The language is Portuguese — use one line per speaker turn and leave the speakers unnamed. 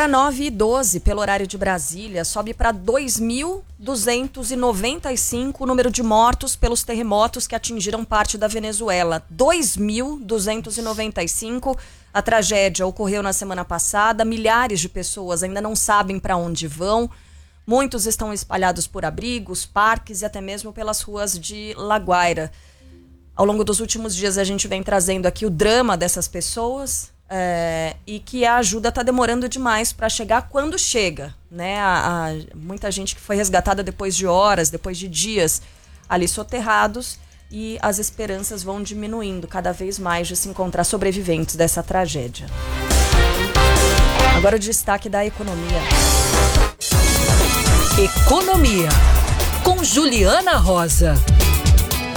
9h12 pelo horário de Brasília, sobe para 2.295 o número de mortos pelos terremotos que atingiram parte da Venezuela. 2.295. A tragédia ocorreu na semana passada. Milhares de pessoas ainda não sabem para onde vão. Muitos estão espalhados por abrigos, parques e até mesmo pelas ruas de La Guaira. Ao longo dos últimos dias a gente vem trazendo aqui o drama dessas pessoas. E que a ajuda está demorando demais para chegar quando chega, né? Muita gente que foi resgatada depois de horas, depois de dias ali soterrados, e as esperanças vão diminuindo cada vez mais de se encontrar sobreviventes dessa tragédia. Agora o destaque da economia.
Economia, com Juliana Rosa.